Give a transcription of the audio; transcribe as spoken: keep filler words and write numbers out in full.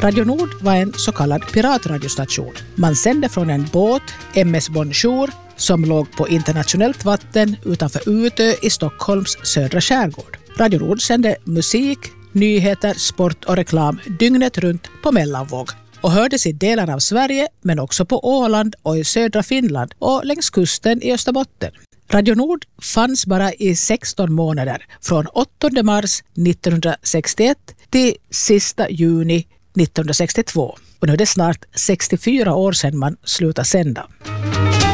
Radio Nord var en så kallad piratradiostation. Man sände från en båt, M S Bonjour, som låg på internationellt vatten utanför Utö i Stockholms södra skärgård. Radio Nord sände musik, nyheter, sport och reklam dygnet runt på mellanvåg och hördes i delar av Sverige men också på Åland och i södra Finland och längs kusten i Österbotten. Radio Nord fanns bara i sexton månader från åttonde mars nittonhundrasextioett till sista juni nittonhundrasextiotvå. Och nu är det snart sextiofyra år sedan man slutade sända.